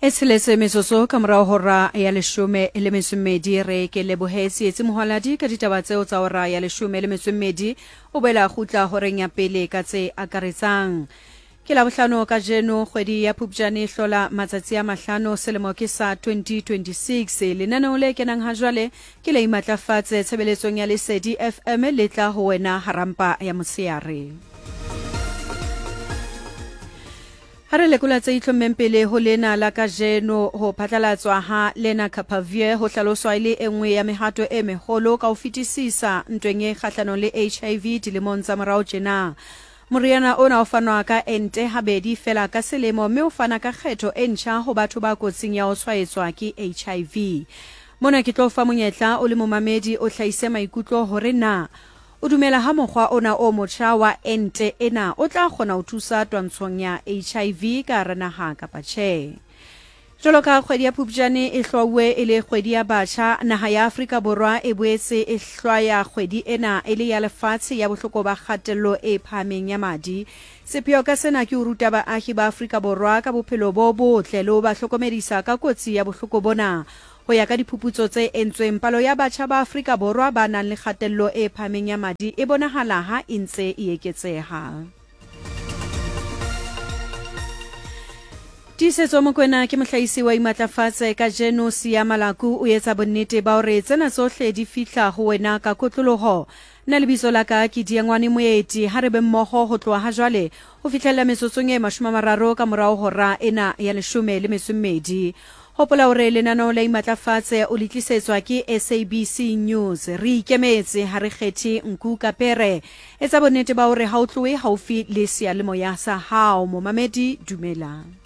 Etseletse mesoso ka morao hora ya 12 re ke lebohetse etsi mohaladi ka ditaba tseo tsa hora ya 12 o bela gutla horeng ya pele ka tse akaretsang. Ke la bohlano ka jeno kgwedi ya Phupjane hlola matsatsi a mahlano selemo ke sa 2026 lenaneo le kenang ha jwale ke le imatlafatse tshebeletsong ya Lesedi FM le tla ho wena harampa ya motshehare. Hare lekola tse itlhommeng pele ho lena la ka jeno ho phatlalatswa ha Lena Kapavie ho hlaloswa ile enngwe ya mehato e meholo ka ho fetisisa ntweng e kgahlanong le HIV dilemong tsa morao tjena. Moriana ona o fanwa ka ente habedi fela ka selemo mme o fana ka kgetho e ntjha ho batho ba kotsing ya ho tshwaetswa ke HIV. Mona ke tlo fa monyetla o le momamedi o hlahise maikutlo hore na o dumela ha mokgwa ona o motjha wa ente ena o tla kgona ho thusa twantshong ya HIV ka hara naha kapa tjhe. Jwalo ka kgwedi ya Phupjane e hlwauwe e le kgwedi ya batjha, naha ya Afrika Borwa e boetse e hlwaya kgwedi ena e le ya lefatshe ya bohloko ba kgatello e phahameng ya madi. Sepheo ka sena ke ho ruta baahi ba Afrika Borwa ka bophelo bo botle le ho ba hlokomedisa ka kotsi ya bohloko bona. Ho ya ka diphuputso tse entsweng, palo ya batjha ba Afrika Borwa ba nang le kgatello e phahameng ya madi e bonahala ha e ntse e eketseha. Tiisetso Mokoena ke mohlahisi wa imatlafatse ka jeno Siya Malaku o etsa bonnete ba hore tsena tsohle di fihla ho wena ka kotloloho. Nna lebitso la ka ke Diangwane Moeti, ha re be mmoho ho tloha ha jwale ho fihlella metsotsong e 30 ka morao hora ena ya 12. Hopola hore lenaneo la imatlafatse o litlisetswa ke SABC News. Re ikemetse ha re kgethe nku kapere. Etsa bonnete ba hore ha o tlohe haufi le seyalemoya sa hao. Momamedi dumela.